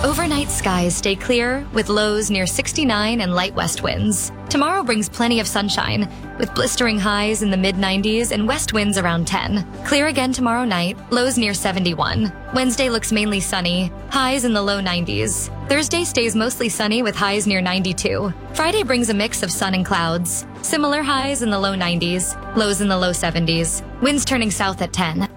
Overnight skies stay clear with lows near 69 and light west winds. Tomorrow brings plenty of sunshine with blistering highs in the mid-90s and west winds around 10. Clear again tomorrow night, lows near 71. Wednesday looks mainly sunny, highs in the low 90s. Thursday stays mostly sunny with highs near 92. Friday brings a mix of sun and clouds. Similar highs in the low 90s, lows in the low 70s. Winds turning south at 10.